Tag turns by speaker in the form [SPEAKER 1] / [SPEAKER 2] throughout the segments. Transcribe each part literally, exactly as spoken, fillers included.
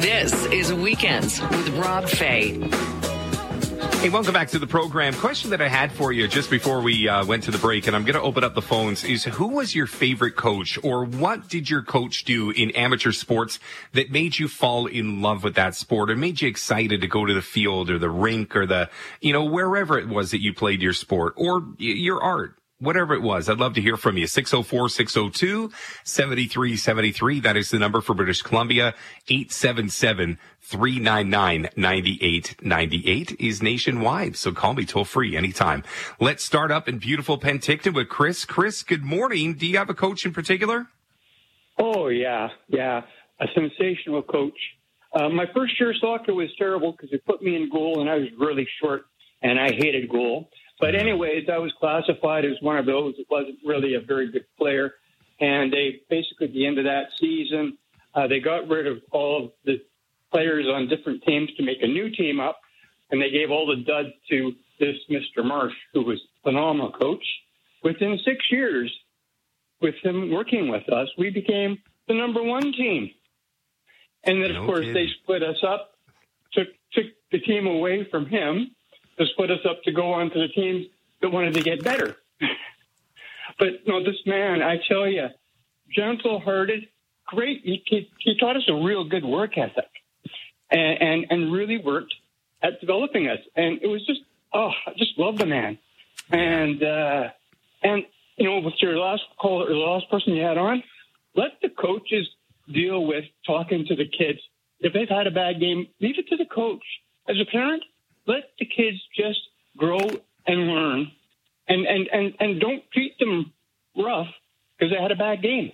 [SPEAKER 1] This is Weekends with Rob Fay.
[SPEAKER 2] Hey, welcome back to the program. Question that I had for you just before we uh, went to the break, and I'm going to open up the phones, is who was your favorite coach, or what did your coach do in amateur sports that made you fall in love with that sport or made you excited to go to the field or the rink or the, you know, wherever it was that you played your sport or y- your art? Whatever it was, I'd love to hear from you. six oh four, six oh two, seven three seven three. That is the number for British Columbia. eight seven seven, three nine nine, nine eight nine eight is nationwide. So call me toll free anytime. Let's start up in beautiful Penticton with Chris. Chris, good morning. Do you have a coach in particular?
[SPEAKER 3] Oh, yeah, yeah. A sensational coach. Uh, my first year of soccer was terrible because they put me in goal and I was really short and I hated goal. But anyways, I was classified as one of those that wasn't really a very good player. And they basically, at the end of that season, uh, they got rid of all of the players on different teams to make a new team up. And they gave all the duds to this Mister Marsh, who was a phenomenal coach. Within six years, with him working with us, we became the number one team. And then, of
[SPEAKER 2] No
[SPEAKER 3] course,
[SPEAKER 2] kidding.
[SPEAKER 3] they split us up, took, took the team away from him, to split us up to go on to the teams that wanted to get better. But no, this man, I tell you, gentle-hearted, great. He, he, he taught us a real good work ethic and, and, and really worked at developing us. And it was just, oh, I just love the man. And, uh, and you know, with your last call, or the last person you had on, let the coaches deal with talking to the kids. If they've had a bad game, leave it to the coach. As a parent, let the kids just grow and learn, and, and, and, and don't treat them rough because they had a bad game.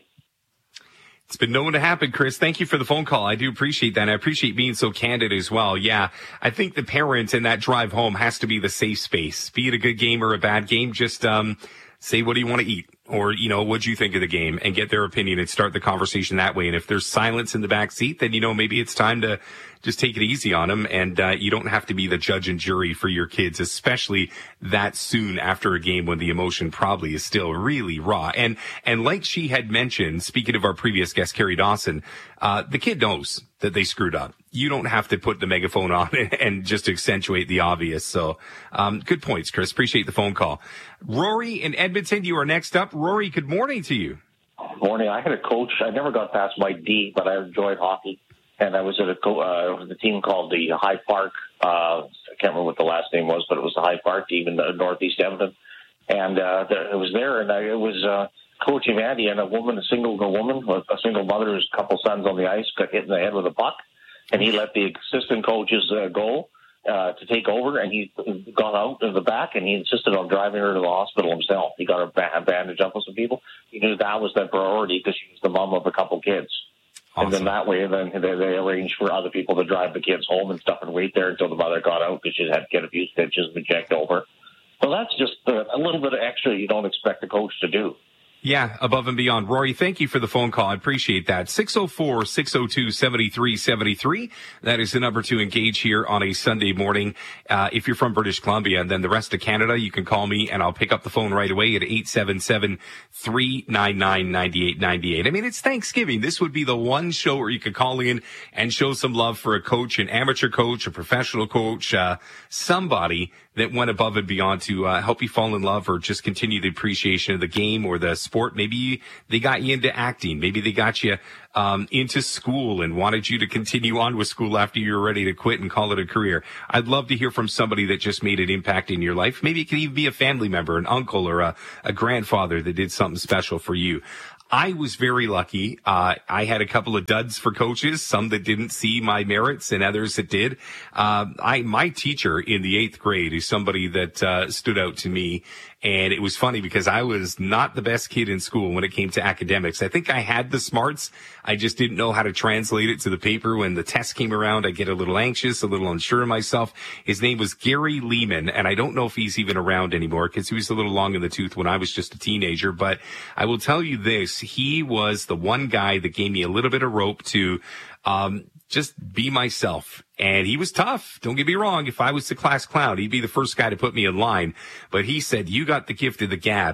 [SPEAKER 2] It's been known to happen, Chris. Thank you for the phone call. I do appreciate that. And I appreciate being so candid as well. Yeah, I think the parent in that drive home has to be the safe space. Be it a good game or a bad game, just um, say, what do you want to eat? Or, you know, what'd you think of the game? And get their opinion and start the conversation that way. And if there's silence in the back seat, then, you know, maybe it's time to just take it easy on them. And uh, you don't have to be the judge and jury for your kids, especially that soon after a game when the emotion probably is still really raw. And and like she had mentioned, speaking of our previous guest, Carrie Dawson, uh, the kid knows that they screwed up. You don't have to put the megaphone on and just accentuate the obvious. So um, good points, Chris. Appreciate the phone call. Rory in Edmonton, you are next up. Rory, good morning to you.
[SPEAKER 4] Morning. I had a coach. I never got past my D, but I enjoyed hockey. And I was at a co- uh, it was a team called the High Park. Uh, I can't remember what the last name was, but it was the High Park team in the Northeast Edmonton. And uh, the, it was there, and I, it was uh, coaching Andy and a woman, a single a woman, a single mother, whose couple sons on the ice, got hit in the head with a puck, and he let the assistant coaches uh, go uh, to take over, and he got out of the back, and he insisted on driving her to the hospital himself. He got a, ba- a bandage up with some people. He knew that was their priority because she was the mom of a couple kids. Awesome. And then that way, then they, they arranged for other people to drive the kids home and stuff and wait there until the mother got out because she had to get a few stitches and checked over. So that's just uh, a little bit of extra you don't expect a coach to do.
[SPEAKER 2] Yeah, above and beyond. Rory, thank you for the phone call. I appreciate that. six oh four, six oh two, seven three seven three. That is the number to engage here on a Sunday morning. Uh, if you're from British Columbia and then the rest of Canada, you can call me and I'll pick up the phone right away at eight seven seven, three nine nine, nine eight nine eight. I mean, it's Thanksgiving. This would be the one show where you could call in and show some love for a coach, an amateur coach, a professional coach, uh, somebody that went above and beyond to uh, help you fall in love or just continue the appreciation of the game or the sport. Maybe they got you into acting. Maybe they got you um, into school and wanted you to continue on with school after you were ready to quit and call it a career. I'd love to hear from somebody that just made an impact in your life. Maybe it could even be a family member, an uncle, or a, a grandfather that did something special for you. I was very lucky. Uh, I had a couple of duds for coaches, some that didn't see my merits and others that did. Uh, I, my teacher in the eighth grade is somebody that, uh, stood out to me. And it was funny because I was not the best kid in school when it came to academics. I think I had the smarts. I just didn't know how to translate it to the paper. When the test came around, I get a little anxious, a little unsure of myself. His name was Gary Lehman, and I don't know if he's even around anymore because he was a little long in the tooth when I was just a teenager. But I will tell you this, he was the one guy that gave me a little bit of rope to um just be myself. And he was tough. Don't get me wrong. If I was the class clown, he'd be the first guy to put me in line. But he said, you got the gift of the gab.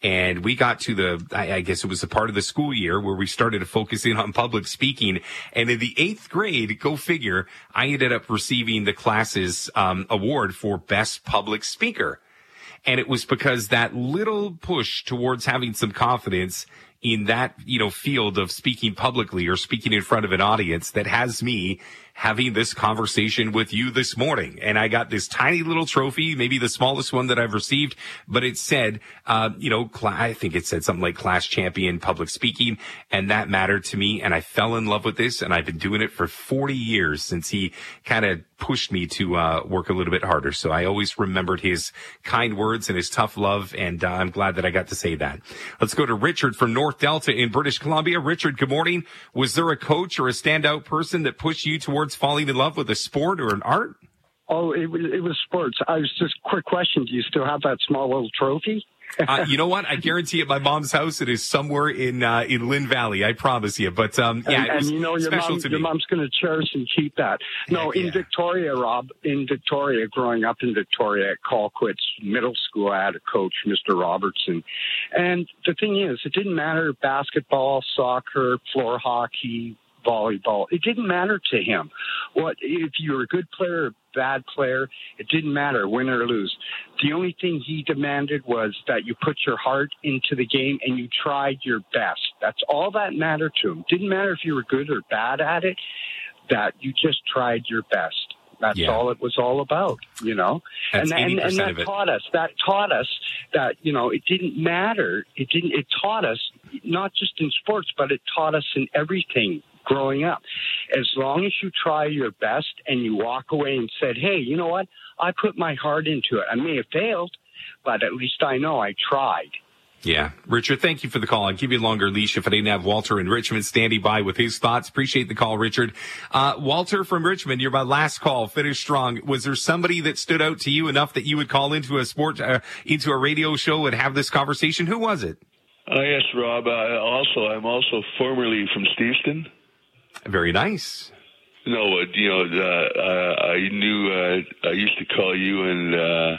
[SPEAKER 2] And we got to the, I, I guess it was a part of the school year where we started to focus in on public speaking. And in the eighth grade, go figure, I ended up receiving the class's um, award for best public speaker. And it was because that little push towards having some confidence in that, you know, field of speaking publicly or speaking in front of an audience that has me having this conversation with you this morning. And I got this tiny little trophy, maybe the smallest one that I've received, but it said, uh, you know, cl- I think it said something like class champion public speaking. And that mattered to me. And I fell in love with this. And I've been doing it for forty years since he kind of pushed me to uh, work a little bit harder. So I always remembered his kind words and his tough love. And uh, I'm glad that I got to say that. Let's go to Richard from North Delta in British Columbia. Richard, good morning. Was there a coach or a standout person that pushed you towards falling in love with a sport or an art?
[SPEAKER 5] Oh, it was, it was sports. I was just, quick question. Do you still have that small little trophy?
[SPEAKER 2] uh, you know what? I guarantee at my mom's house it is somewhere in uh, in Lynn Valley. I promise you. But um, yeah,
[SPEAKER 5] and,
[SPEAKER 2] it was
[SPEAKER 5] and you know your
[SPEAKER 2] special
[SPEAKER 5] mom,
[SPEAKER 2] to
[SPEAKER 5] your
[SPEAKER 2] me.
[SPEAKER 5] mom's going to cherish and keep that. No,
[SPEAKER 2] Heck
[SPEAKER 5] in
[SPEAKER 2] yeah.
[SPEAKER 5] Victoria, Rob, in Victoria, growing up in Victoria at Colquitt's Middle School, I had a coach, Mister Robertson. And the thing is, it didn't matter basketball, soccer, floor hockey, volleyball. It didn't matter to him. What if you were a good player or a bad player? It didn't matter, win or lose. The only thing he demanded was that you put your heart into the game and you tried your best. That's all that mattered to him. Didn't matter if you were good or bad at it, that you just tried your best. That's
[SPEAKER 2] yeah.
[SPEAKER 5] all it was all about, you know.
[SPEAKER 2] That's
[SPEAKER 5] and, and, and that taught us. That taught us that, you know, it didn't matter. It didn't. It taught us not just in sports, but it taught us in everything growing up. As long as you try your best and you walk away and said, hey, you know what? I put my heart into it. I may have failed, but at least I know I tried.
[SPEAKER 2] Yeah. Richard, thank you for the call. I'd give you a longer leash if I didn't have Walter in Richmond standing by with his thoughts. Appreciate the call, Richard. Uh, Walter from Richmond, you're my last call. Finish strong. Was there somebody that stood out to you enough that you would call into a sport, uh, into a radio show and have this conversation? Who was it?
[SPEAKER 6] Uh, yes, Rob. Uh, also, I'm also formerly from Steveston.
[SPEAKER 2] Very nice.
[SPEAKER 6] No, uh, you know, uh, uh, I knew, uh, I used to call you and, uh,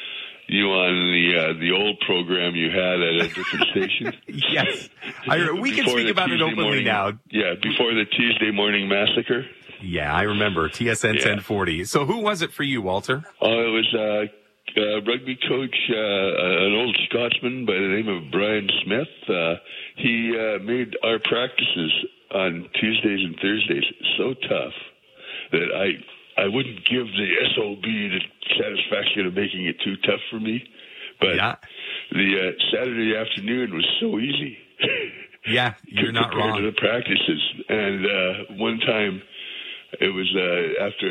[SPEAKER 6] you on the uh, the old program you had at a different station.
[SPEAKER 2] Yes. I, we can speak about
[SPEAKER 6] Tuesday
[SPEAKER 2] it openly
[SPEAKER 6] morning,
[SPEAKER 2] now.
[SPEAKER 6] Yeah, before the Tuesday morning massacre.
[SPEAKER 2] Yeah, I remember. T S N yeah. ten forty. So who was it for you, Walter?
[SPEAKER 6] Oh, it was uh, uh, rugby coach, uh, an old Scotsman by the name of Brian Smith. Uh, he uh, made our practices on Tuesdays and Thursdays so tough that I I wouldn't give the S O B the satisfaction of making it too tough for me. But yeah. the uh, Saturday afternoon was so easy.
[SPEAKER 2] Yeah, you're not wrong.
[SPEAKER 6] To the practices. And uh, one time it was uh, after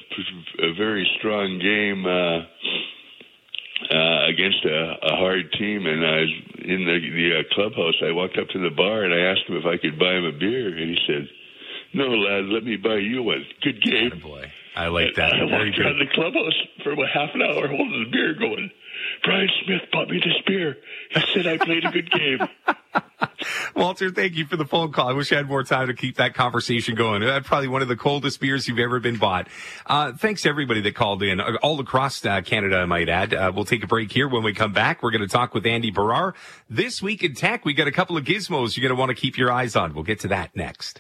[SPEAKER 6] a, a very strong game uh, uh, against a, a hard team, and I was in the, the uh, clubhouse. I walked up to the bar and I asked him if I could buy him a beer, and he said, "No, lad, let me buy you one. Good game."
[SPEAKER 2] Oh, boy. I like that.
[SPEAKER 6] I
[SPEAKER 2] Very
[SPEAKER 6] walked
[SPEAKER 2] good.
[SPEAKER 6] around the clubhouse for about half an hour holding the beer going, "Brian Smith bought me this beer. He said I played a good game."
[SPEAKER 2] Walter, thank you for the phone call. I wish I had more time to keep that conversation going. That's probably one of the coldest beers you've ever been bought. Uh, thanks to everybody that called in, all across uh, Canada, I might add. Uh, we'll take a break here. When we come back, we're going to talk with Andy Barrar. This week in tech, we got a couple of gizmos you're going to want to keep your eyes on. We'll get to that next.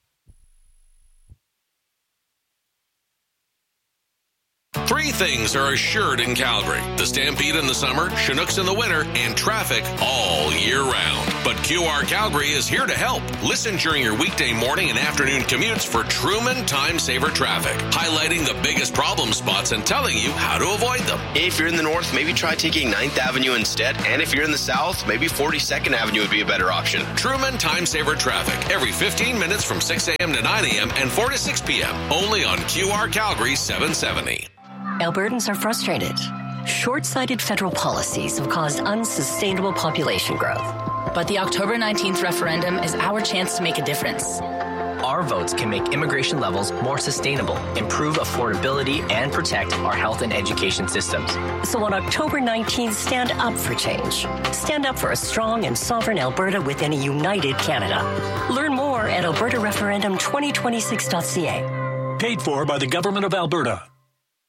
[SPEAKER 7] Three things are assured in Calgary: the Stampede in the summer, Chinooks in the winter, and traffic all year round. But Q R Calgary is here to help. Listen during your weekday morning and afternoon commutes for Truman Time Saver Traffic, highlighting the biggest problem spots and telling you how to avoid them.
[SPEAKER 8] If you're in the north, maybe try taking ninth Avenue instead. And if you're in the south, maybe forty-second Avenue would be a better option.
[SPEAKER 7] Truman Time Saver Traffic, every fifteen minutes from six a.m. to nine a.m. and four to six p.m. Only on Q R Calgary seven seventy.
[SPEAKER 9] Albertans are frustrated. Short-sighted federal policies have caused unsustainable population growth.
[SPEAKER 10] But the October nineteenth referendum is our chance to make a difference.
[SPEAKER 11] Our votes can make immigration levels more sustainable, improve affordability, and protect our health and education systems.
[SPEAKER 9] So on October nineteenth, stand up for change. Stand up for a strong and sovereign Alberta within a united Canada. Learn more at alberta referendum twenty twenty-six dot c a.
[SPEAKER 12] Paid for by the Government of Alberta.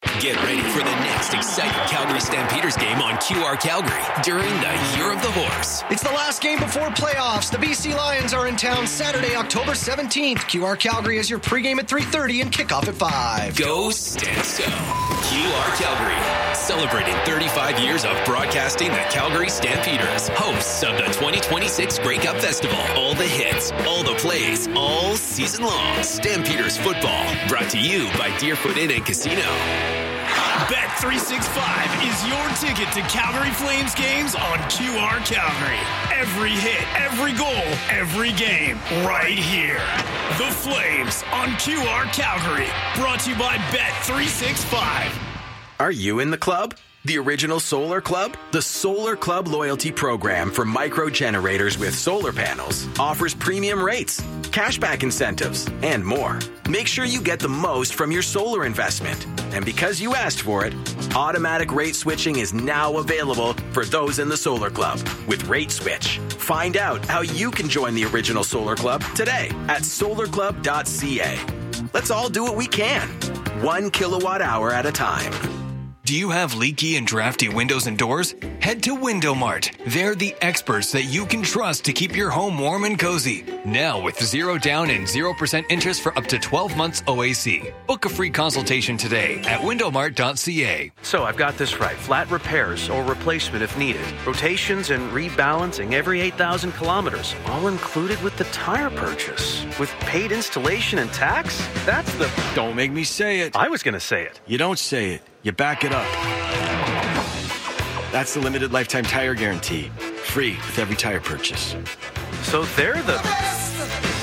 [SPEAKER 12] Get ready for the next exciting Calgary Stampeders game on Q R Calgary during the Year of the Horse.
[SPEAKER 13] It's the last game before playoffs. The B C Lions are in town Saturday, October seventeenth. Q R Calgary is your pregame at three thirty and kickoff at five.
[SPEAKER 12] Go Stanso. Q R Calgary, celebrating thirty-five years of broadcasting the Calgary Stampeders, hosts of the twenty twenty-six Grey Cup Festival. All the hits, all the plays, all season long. Stampeders football, brought to you by Deerfoot Inn and Casino.
[SPEAKER 14] Bet three sixty-five is your ticket to Calgary Flames games on Q R Calgary. Every hit, every goal, every game, right here. The Flames on Q R Calgary. Brought to you by Bet three sixty-five.
[SPEAKER 15] Are you in the club? The original Solar Club? The Solar Club loyalty program for micro generators with solar panels offers premium rates, cashback incentives, and more. Make sure you get the most from your solar investment. And because you asked for it, automatic rate switching is now available for those in the Solar Club with Rate Switch. Find out how you can join the original Solar Club today at solar club dot c a. Let's all do what we can, one kilowatt hour at a time.
[SPEAKER 16] Do you have leaky and drafty windows and doors? Head to Window Mart. They're the experts that you can trust to keep your home warm and cozy. Now with zero down and zero percent interest for up to twelve months O A C. Book a free consultation today at window mart dot c a.
[SPEAKER 17] So I've got this right. Flat repairs or replacement if needed. Rotations and rebalancing every eight thousand kilometers. All included with the tire purchase. With paid installation and tax? That's the...
[SPEAKER 18] Don't make me say it.
[SPEAKER 17] I was going to say it.
[SPEAKER 18] You don't say it. You back it up. That's the limited lifetime tire guarantee. Free with every tire purchase.
[SPEAKER 17] So they're the... the
[SPEAKER 19] best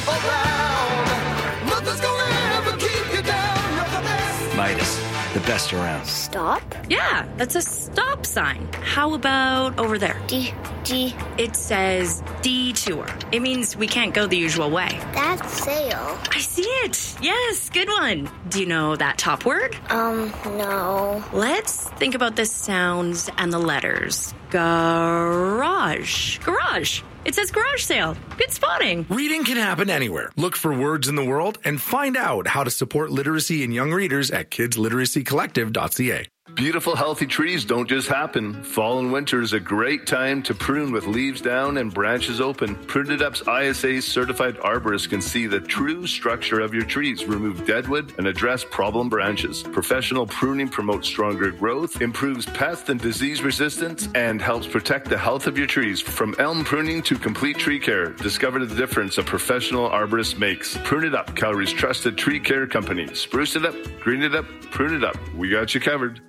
[SPEAKER 19] around. Nothing's gonna ever keep you down. You're the best.
[SPEAKER 18] Midas, the best around.
[SPEAKER 20] Stop?
[SPEAKER 21] Yeah, that's a stop sign. How about over there?
[SPEAKER 20] D, D.
[SPEAKER 21] It says detour. It means we can't go the usual way.
[SPEAKER 20] That's sail.
[SPEAKER 21] I see it. Yes, good one. Do you know that top word?
[SPEAKER 20] Um, no.
[SPEAKER 21] Let's think about the sounds and the letters. Garage. Garage. It says garage sale. Good spotting.
[SPEAKER 22] Reading can happen anywhere. Look for words in the world and find out how to support literacy in young readers at kids literacy collective dot c a.
[SPEAKER 23] Beautiful, healthy trees don't just happen. Fall and winter is a great time to prune with leaves down and branches open. Prune It Up's I S A certified arborists can see the true structure of your trees, remove deadwood, and address problem branches. Professional pruning promotes stronger growth, improves pest and disease resistance, and helps protect the health of your trees. From elm pruning to complete tree care, discover the difference a professional arborist makes. Prune It Up, Calgary's trusted tree care company. Spruce it up, green it up, prune it up. We got you covered.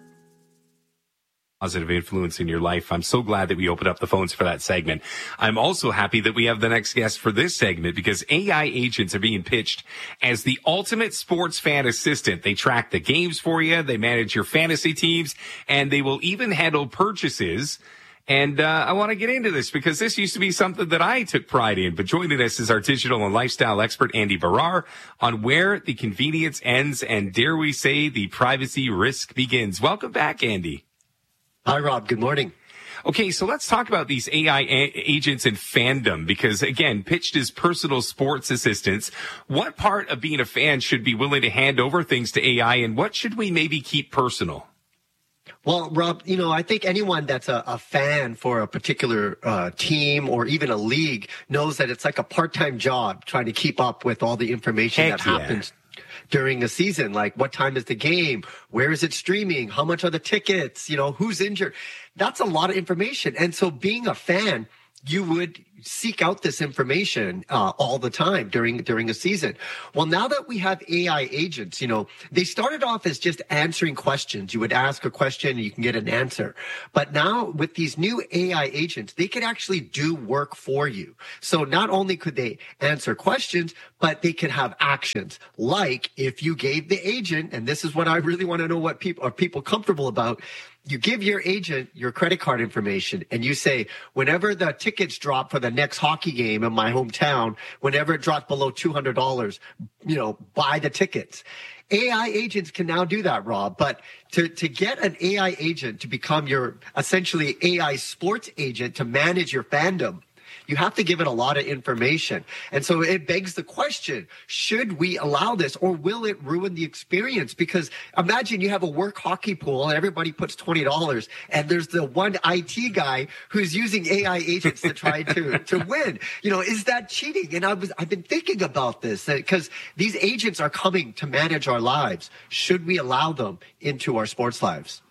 [SPEAKER 2] Positive influence in your life. I'm so glad that we opened up the phones for that segment. I'm also happy that we have the next guest for this segment because A I agents are being pitched as the ultimate sports fan assistant. They track the games for you. They manage your fantasy teams and they will even handle purchases. And, uh, I want to get into this because this used to be something that I took pride in. But joining us is our digital and lifestyle expert, Andy Barrar, on where the convenience ends and, dare we say, the privacy risk begins. Welcome back, Andy.
[SPEAKER 24] Hi, Rob. Good morning.
[SPEAKER 2] Okay, so let's talk about these A I a- agents and fandom because, again, pitched as personal sports assistants. What part of being a fan should be willing to hand over things to A I, and what should we maybe keep personal?
[SPEAKER 24] Well, Rob, you know, I think anyone that's a, a fan for a particular uh, team or even a league knows that it's like a part-time job trying to keep up with all the information
[SPEAKER 2] Heck
[SPEAKER 24] that
[SPEAKER 2] yeah.
[SPEAKER 24] happens during a season, like what time is the game? Where is it streaming? How much are the tickets? You know, who's injured? That's a lot of information. And so being a fan, you would seek out this information uh, all the time during during a season. Well, now that we have A I agents, you know, they started off as just answering questions. You would ask a question and you can get an answer. But now with these new A I agents, they could actually do work for you. So not only could they answer questions, but they could have actions. Like if you gave the agent, and this is what I really want to know what people are people comfortable about, you give your agent your credit card information and you say, whenever the tickets drop for the next hockey game in my hometown, whenever it drops below two hundred dollars, you know, buy the tickets. A I agents can now do that, Rob. But to, to get an A I agent to become your essentially A I sports agent to manage your fandom, you have to give it a lot of information. And so it begs the question, should we allow this, or will it ruin the experience? Because imagine you have a work hockey pool and everybody puts twenty dollars, and there's the one I T guy who's using A I agents to try to, to win. You know, is that cheating? And I was, I've been thinking about this because these agents are coming to manage our lives. Should we allow them into our sports lives?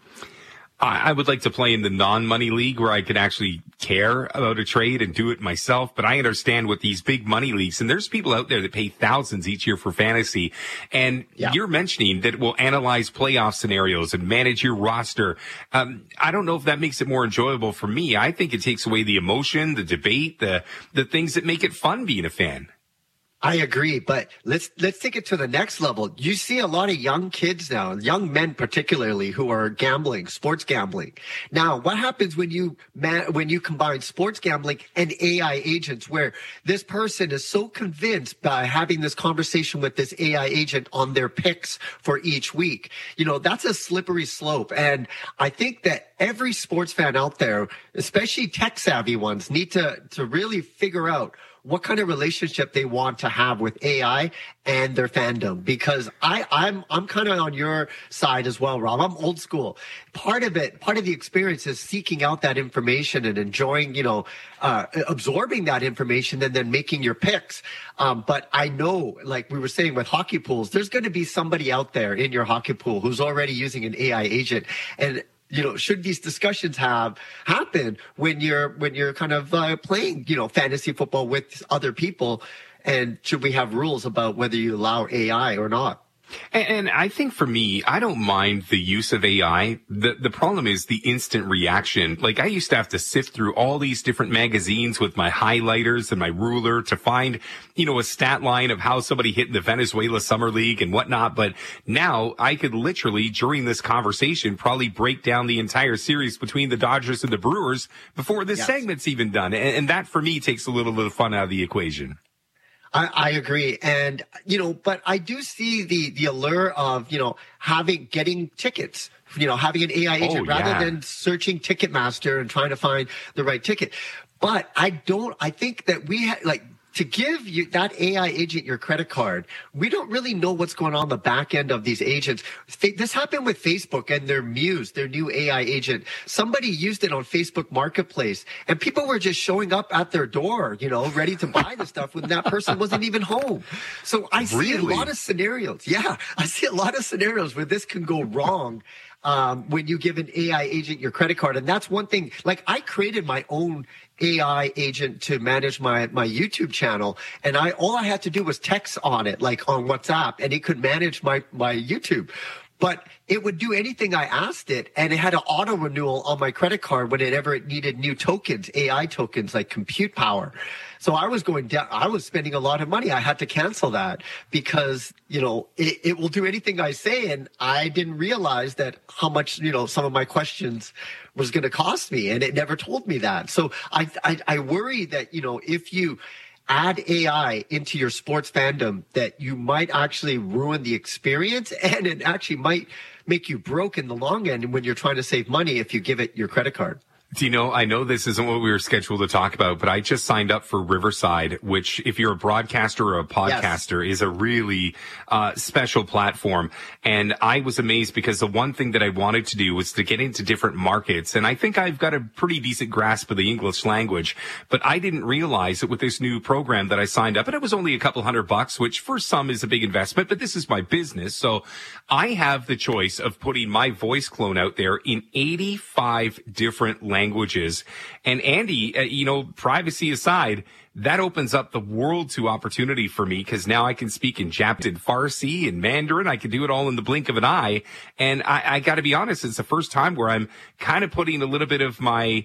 [SPEAKER 2] I would like to play in the non-money league where I could actually care about a trade and do it myself. But I understand with these big money leagues, and there's people out there that pay thousands each year for fantasy. And yeah. you're mentioning that it will analyze playoff scenarios and manage your roster. Um, I don't know if that makes it more enjoyable for me. I think it takes away the emotion, the debate, the, the things that make it fun being a fan.
[SPEAKER 24] I agree, but let's let's take it to the next level. You see a lot of young kids now, young men particularly, who are gambling, sports gambling. Now, what happens when you man, when you combine sports gambling and A I agents, where this person is so convinced by having this conversation with this A I agent on their picks for each week? You know, that's a slippery slope, and I think that every sports fan out there, especially tech savvy ones, need to to really figure out what kind of relationship they want to have with A I and their fandom. Because I, I'm, I'm kind of on your side as well, Rob. I'm old school. Part of it, part of the experience is seeking out that information and enjoying, you know, uh, absorbing that information and then making your picks. Um, but I know, like we were saying with hockey pools, there's going to be somebody out there in your hockey pool who's already using an A I agent. And you know, should these discussions have happen when you're when you're kind of uh, playing, you know, fantasy football with other people? And should we have rules about whether you allow A I or not?
[SPEAKER 2] And, and I think for me, I don't mind the use of A I. The the problem is the instant reaction. Like I used to have to sift through all these different magazines with my highlighters and my ruler to find, you know, a stat line of how somebody hit in the Venezuela Summer League and whatnot. But now I could literally, during this conversation, probably break down the entire series between the Dodgers and the Brewers before this yes. segment's even done. And, and that for me takes a little bit of fun out of the equation.
[SPEAKER 24] I, I agree. And, you know, but I do see the, the allure of, you know, having, getting tickets, you know, having an A I agent
[SPEAKER 2] oh,
[SPEAKER 24] rather
[SPEAKER 2] yeah.
[SPEAKER 24] than searching Ticketmaster and trying to find the right ticket. But I don't, I think that we ha- like, to give you that A I agent your credit card, we don't really know what's going on the back end of these agents. This happened with Facebook and their Muse, their new A I agent. Somebody used it on Facebook Marketplace, and people were just showing up at their door, you know, ready to buy the stuff when that person wasn't even home. So I see
[SPEAKER 2] really?
[SPEAKER 24] a lot of scenarios. Yeah, I see a lot of scenarios where this can go wrong. Um, when you give an A I agent your credit card. And that's one thing, like I created my own A I agent to manage my, my YouTube channel. And I, all I had to do was text on it, like on WhatsApp, and it could manage my, my YouTube. But it would do anything I asked it, and it had an auto renewal on my credit card whenever it needed new tokens, A I tokens like compute power. So I was going down, I was spending a lot of money. I had to cancel that because, you know, it, it will do anything I say. And I didn't realize that how much, you know, some of my questions was going to cost me. And it never told me that. So I, I, I worry that, you know, if you add A I into your sports fandom, that you might actually ruin the experience, and it actually might make you broke in the long end when you're trying to save money if you give it your credit card.
[SPEAKER 2] Do you know, I know this isn't what we were scheduled to talk about, but I just signed up for Riverside, which if you're a broadcaster or a podcaster yes. is a really uh special platform. And I was amazed because the one thing that I wanted to do was to get into different markets. And I think I've got a pretty decent grasp of the English language, but I didn't realize that with this new program that I signed up, and it was only a couple hundred bucks, which for some is a big investment, but this is my business. So I have the choice of putting my voice clone out there in eighty-five different languages. languages. And Andy, uh, you know, privacy aside, that opens up the world to opportunity for me because now I can speak in Japanese, Farsi, and Mandarin. I can do it all in the blink of an eye. And I, I got to be honest, it's the first time where I'm kind of putting a little bit of my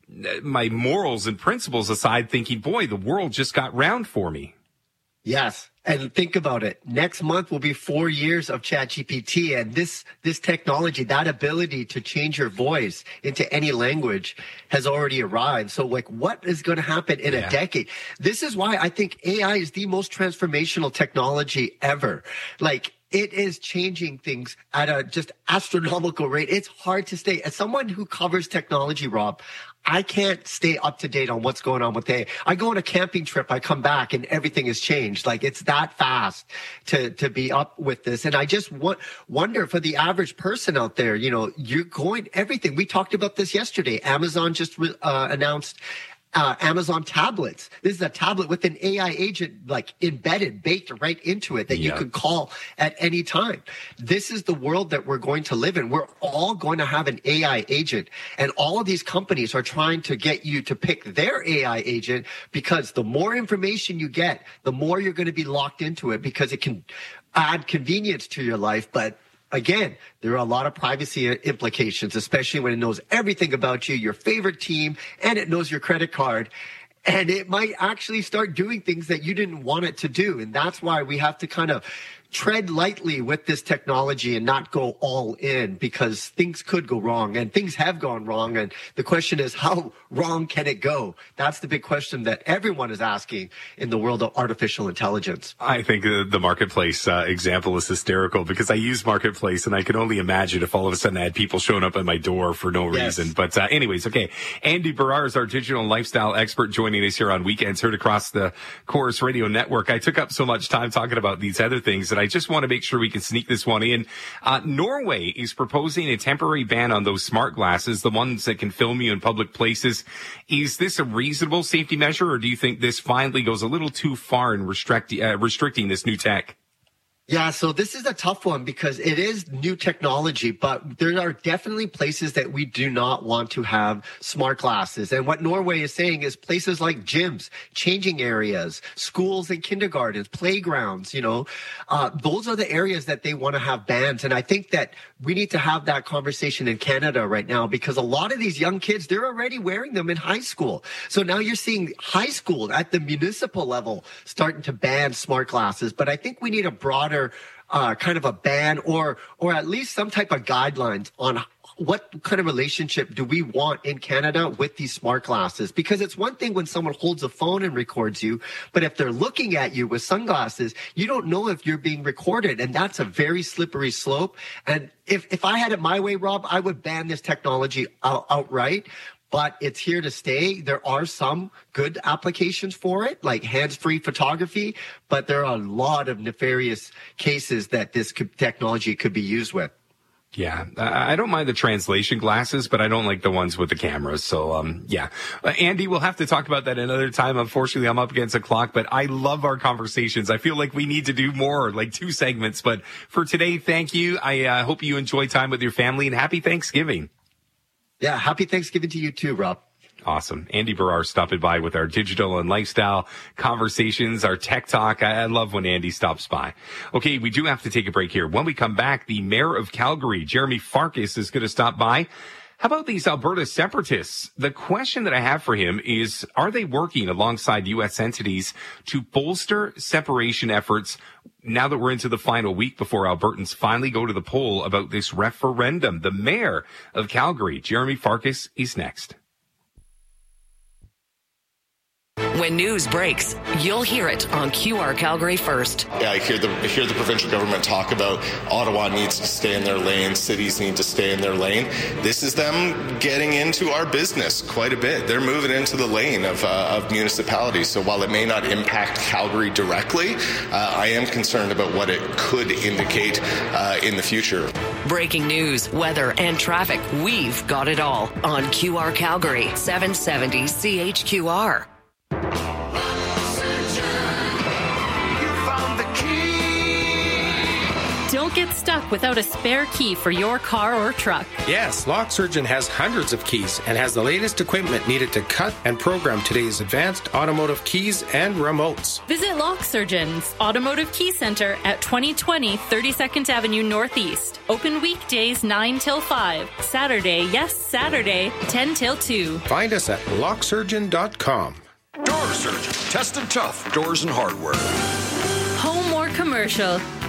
[SPEAKER 2] my morals and principles aside, thinking, boy, the world just got round for me.
[SPEAKER 24] Yes. And think about it. Next month will be four years of ChatGPT, and this this technology, that ability to change your voice into any language has already arrived. So, like, what is going to happen in yeah. a decade? This is why I think A I is the most transformational technology ever. Like, it is changing things at a just astronomical rate. It's hard to stay. As someone who covers technology, Rob, I can't stay up to date on what's going on with A I. I go on a camping trip, I come back, and everything has changed. Like, it's that fast to, to be up with this. And I just want, wonder for the average person out there, you know, you're going, everything. We talked about this yesterday. Amazon just uh, announced Uh, Amazon tablets. This is a tablet with an A I agent like embedded, baked right into it that yeah. you could call at any time. This is the world that we're going to live in. We're all going to have an A I agent, and all of these companies are trying to get you to pick their A I agent, because the more information you get, the more you're going to be locked into it, because it can add convenience to your life, but again, there are a lot of privacy implications, especially when it knows everything about you, your favorite team, and it knows your credit card. And it might actually start doing things that you didn't want it to do. And that's why we have to kind of tread lightly with this technology and not go all in, because things could go wrong, and things have gone wrong. And the question is, how wrong can it go? That's the big question that everyone is asking in the world of artificial intelligence.
[SPEAKER 2] I think the, the Marketplace uh, example is hysterical, because I use Marketplace, and I can only imagine if all of a sudden I had people showing up at my door for no yes. reason. But uh, anyways, okay. Andy Barrar is our digital and lifestyle expert, joining us here on Weekends, heard across the Chorus Radio Network. I took up so much time talking about these other things that I just want to make sure we can sneak this one in. Uh, Norway is proposing a temporary ban on those smart glasses, the ones that can film you in public places. Is this a reasonable safety measure, or do you think this finally goes a little too far in restrict, uh, restricting this new tech?
[SPEAKER 24] Yeah, so this is a tough one, because it is new technology, but there are definitely places that we do not want to have smart glasses. And what Norway is saying is places like gyms, changing areas, schools and kindergartens, playgrounds, you know, uh, those are the areas that they want to have bans. And I think that we need to have that conversation in Canada right now, because a lot of these young kids, they're already wearing them in high school. So now you're seeing high school at the municipal level starting to ban smart glasses. But I think we need a broader Uh, kind of a ban, or or at least some type of guidelines on what kind of relationship do we want in Canada with these smart glasses. Because it's one thing when someone holds a phone and records you, but if they're looking at you with sunglasses, you don't know if you're being recorded, and that's a very slippery slope. And if, if I had it my way, Rob, I would ban this technology out, outright. But it's here to stay. There are some good applications for it, like hands-free photography, but there are a lot of nefarious cases that this could, technology could be used with.
[SPEAKER 2] Yeah, I don't mind the translation glasses, but I don't like the ones with the cameras. So, um, yeah. Uh, Andy, we'll have to talk about that another time. Unfortunately, I'm up against the clock, but I love our conversations. I feel like we need to do more, like two segments. But for today, thank you. I uh, hope you enjoy time with your family, and happy Thanksgiving.
[SPEAKER 24] Yeah, happy Thanksgiving to you too, Rob.
[SPEAKER 2] Awesome. Andy Barrar stopping by with our digital and lifestyle conversations, our tech talk. I, I love when Andy stops by. Okay, we do have to take a break here. When we come back, the mayor of Calgary, Jeremy Farkas, is going to stop by. How about these Alberta separatists? The question that I have for him is, are they working alongside U S entities to bolster separation efforts now that we're into the final week before Albertans finally go to the poll about this referendum? The mayor of Calgary, Jeremy Farkas, is next.
[SPEAKER 1] When news breaks, you'll hear it on Q R Calgary first.
[SPEAKER 3] Yeah, I hear the I hear the provincial government talk about Ottawa needs to stay in their lane, cities need to stay in their lane. This is them getting into our business quite a bit. They're moving into the lane of, uh, of municipalities. So while it may not impact Calgary directly, uh, I am concerned about what it could indicate uh, in the future.
[SPEAKER 1] Breaking news, weather, and traffic. We've got it all on Q R Calgary, seven seventy C H Q R.
[SPEAKER 4] Don't get stuck without a spare key for your car or truck.
[SPEAKER 5] Yes, Lock Surgeon has hundreds of keys and has the latest equipment needed to cut and program today's advanced automotive keys and remotes.
[SPEAKER 4] Visit Lock Surgeon's Automotive Key Center at twenty twenty thirty-second Avenue Northeast. Open weekdays nine till five. Saturday, yes, Saturday, ten till two.
[SPEAKER 5] Find us at lock surgeon dot com.
[SPEAKER 25] Door Surgeon. Tested tough doors and hardware.
[SPEAKER 4] Home or commercial,